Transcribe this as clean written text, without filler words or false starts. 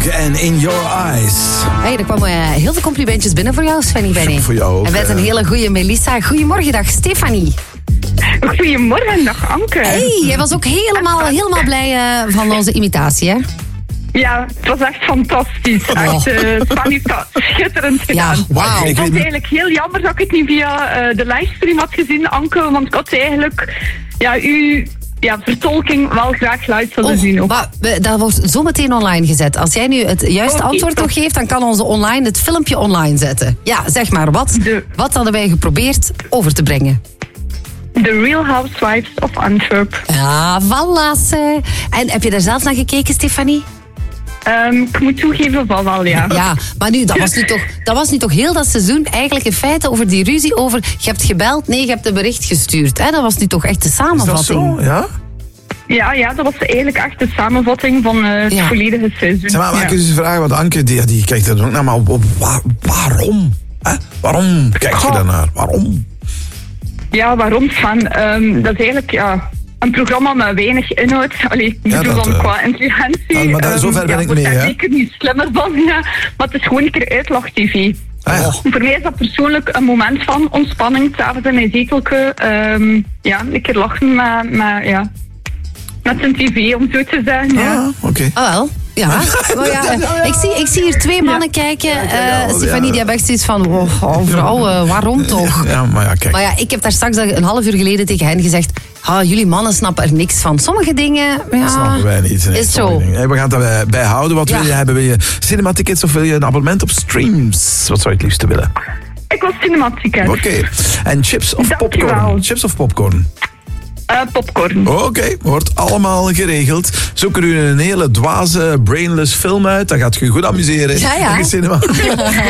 En In Your Eyes. Hey, er kwamen heel veel complimentjes binnen voor jou, Svenny Benny. Voor jou ook. En wij zijn een hele goede Melissa. Goedemorgen, dag Stefanie. Goedemorgen, dag Anke. Hey, jij was ook helemaal blij van onze imitatie, hè? Ja, het was echt fantastisch. Echt, Sven heeft dat schitterend gedaan. Ja, wauw. Ik vond het eigenlijk heel jammer dat ik het niet via de livestream had gezien, Anke. Want ik had eigenlijk uw vertolking wel graag live willen zien. Ook. Maar dat wordt zo meteen online gezet. Als jij nu het juiste antwoord nog geeft, dan kan onze het filmpje online zetten. Ja, zeg maar, wat hadden wij geprobeerd over te brengen? The Real Housewives of Antwerp. Ja, voilà. En heb je daar zelf naar gekeken, Stefanie? Ik moet toegeven van wel, ja. Ja, maar nu, dat was nu toch heel dat seizoen eigenlijk in feite over die ruzie over je hebt gebeld, nee, je hebt een bericht gestuurd. Hè? Dat was nu toch echt de samenvatting. Is dat zo, ja? Ja, dat was eigenlijk echt de samenvatting van het volledige seizoen. Zeg maar, ik eens een vraag, want Anke die kijkt er ook naar, maar waarom? Hè? Waarom kijk je daarnaar? Waarom? Ja, waarom, Sven? Dat is eigenlijk, een programma met weinig inhoud. Allee, ik bedoel dan qua intelligentie. Maar zover ben ik mee, hè? Ik er niet slimmer van, ja. Maar het is gewoon een keer uitlach-tv. Voor mij is dat persoonlijk een moment van ontspanning. S'avonds in mijn zetelke. Een keer lachen met een tv, om zo te zeggen. Ja. Oké. Ah, wel. Ja. Ik zie hier twee mannen kijken. Stefanie, die hebben echt zoiets van... vrouw, waarom toch? Ja, maar kijk. Maar ik heb daar straks een half uur geleden tegen hen gezegd... jullie mannen snappen er niks van. Sommige dingen... Dat snappen wij niet. Nee, is zo. We gaan dat bijhouden. Wat wil je hebben? Wil je cinema-tickets of wil je een abonnement op streams? Wat zou je het liefste willen? Ik was cinema-ticket. Oké. En chips of popcorn? Chips of popcorn? Popcorn. Oké, wordt allemaal geregeld. Zoek er u een hele dwaze, brainless film uit. Dan gaat je goed amuseren. Ja. In cinema.